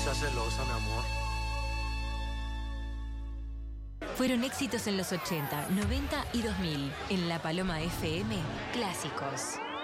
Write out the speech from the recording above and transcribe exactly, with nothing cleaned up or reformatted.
seas celosa, mi amor. Fueron éxitos en los ochenta, noventa y dos mil. En La Paloma F M, clásicos.